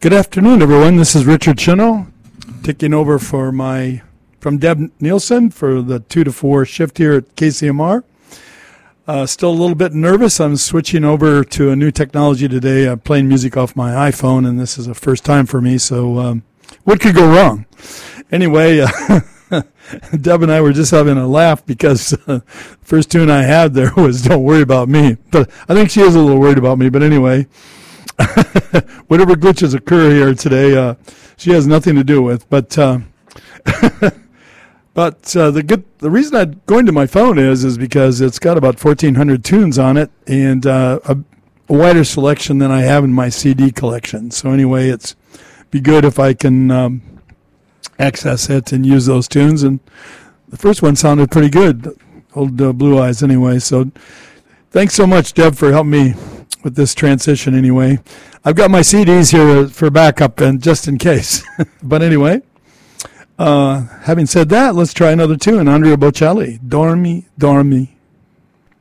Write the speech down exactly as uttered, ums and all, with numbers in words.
Good afternoon, everyone. This is Richard Chino, taking over for my from Deb Nielsen for the two to four shift here at K C M R. Uh, still a little bit nervous. I'm switching over to a new technology today. I'm playing music off my iPhone, and this is a first time for me. So, um, what could go wrong? Anyway, uh, Deb and I were just having a laugh because uh, the first tune I had there was "Don't Worry About Me," but I think she is a little worried about me. But anyway. Whatever glitches occur here today, uh, she has nothing to do with. But uh, but uh, the good the reason I'm going to my phone is is because it's got about fourteen hundred tunes on it and uh, a, a wider selection than I have in my C D collection. So anyway, it's be good if I can um, access it and use those tunes. And the first one sounded pretty good, old uh, Blue Eyes. Anyway, so thanks so much, Deb, for helping me with this transition anyway. I've got my C Ds here for backup and just in case. But anyway, uh, having said that, let's try another tune. Andrea Bocelli, Dormi, Dormi.